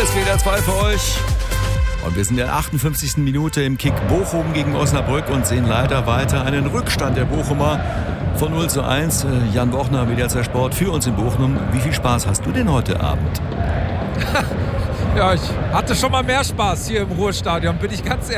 Hier ist WDR 2 für euch. Und wir sind in der 58. Minute im Kick Bochum gegen Osnabrück und sehen leider weiter einen Rückstand der Bochumer von 0:1. Jan Bochner, WDR 2 Sport, für uns in Bochum. Wie viel Spaß hast du denn heute Abend? Ja, ich hatte schon mal mehr Spaß hier im Ruhrstadion, bin ich ganz ehrlich.